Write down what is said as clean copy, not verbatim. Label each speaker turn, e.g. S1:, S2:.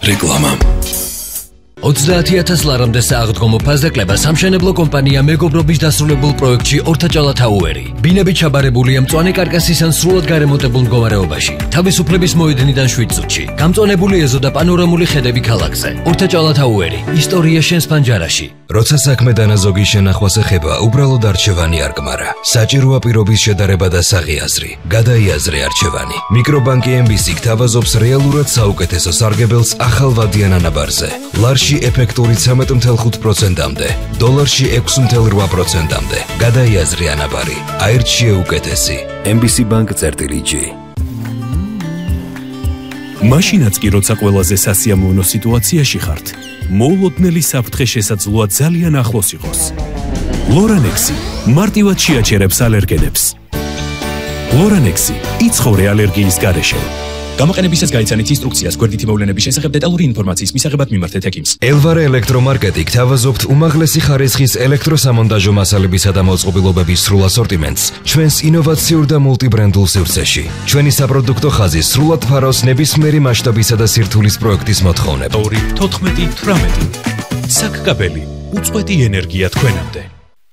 S1: რეკლამა
S2: 30,000 ლარამდე სააღდგომო ფასდაკლება სამშენებლო კომპანია მეგობრობის დასრულებულ პროექტში ორთაჭალა თაუერი. ბინები ჩაბარებულია მწვანე კარკასის ან სრულად გარემონტებულ მდგომარეობაში. თავისუფლების მოედნიდან 7 წუთში. გამწვანებული ეზო და პანორამული ხედები ქალაქზე. ორთაჭალა თაუერი. ისტორია შენს პანჯარაში.
S1: როცა საქმე დანაზოგის შენახვას ეხება, უბრალოდ არჩევანი არ გმარა. საჭიროა პირობის შედარება და საღიაზრი. გადაიაზრე არჩევანი. მიკრობანკი MBC გთავაზობს რეალურად საუკეთესო სარგებელს ახალ ვადიან ანაბარზე. ლარში ეფექტური 13.5%-მდე, დოლარში 6.8%-მდე. გადაიაზრე ანაბარი. აირჩიე უკეთესი. MBC Bank-G.
S3: მაშინაც კი როცა ყველაზე სასიამოვნო სიტუაციაში ხართ, მოულოდნელი საფრთხე შესაძლოა ძალიან ახლოს იყოს. ლორანექსი მარტივად შეაჩერებს ალერგენებს. ლორანექსი იცხოვრე ალერგიის გარეშე. გამოყენებისას გაიცანით ინსტრუქციას გვერდითი მოვლენების შესახებ დეტალური ინფორმაციის მისაღებად მიმართეთ ექიმს.
S1: ელვარე ელექტრომარკეტი გთავაზობთ უმაღლესი ხარისხის ელექტროსამონტაჟო მასალებისა და მოწყობილობების სრულ ასორტიმენტს ჩვენს ინოვაციურ და მულტიბრენდულ სივრცეში. ჩვენი საპროდუქტო ხაზი სრულად ფარავს ნებისმიერი მასშტაბისა და სირთულის პროექტის მოთხოვნებს.
S3: 2-14-18 საკკაბელი უწყვეტი ენერგია თქვენამდე.